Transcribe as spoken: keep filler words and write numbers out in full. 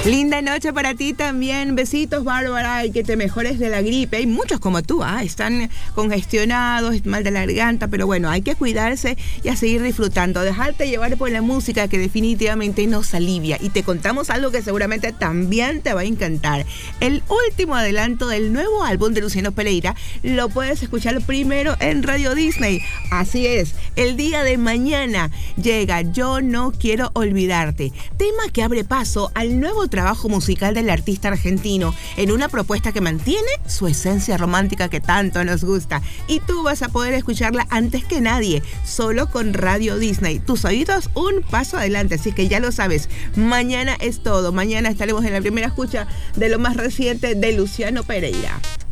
Linda noche para ti también. Besitos, Bárbara, y que te mejores de la gripe. Hay muchos como tú, ¿ah? Están congestionados, mal de la garganta, pero bueno, hay que cuidarse y a seguir disfrutando. Dejarte llevar por la música que definitivamente nos alivia. Y te contamos algo que seguramente también te va a encantar. El último adelanto del nuevo álbum de Luciano Pereira lo puedes escuchar primero en Radio Disney. Así es, el día de mañana llega Yo No Quiero Olvidarte, tema que abre paso al nuevo trabajo musical del artista argentino en una propuesta que mantiene su esencia romántica que tanto nos gusta, y tú vas a poder escucharla antes que nadie, solo con Radio Disney. Tus oídos un paso adelante, así que ya lo sabes, mañana es todo. Mañana estaremos en la primera escucha de lo más reciente de Luciano Pereira.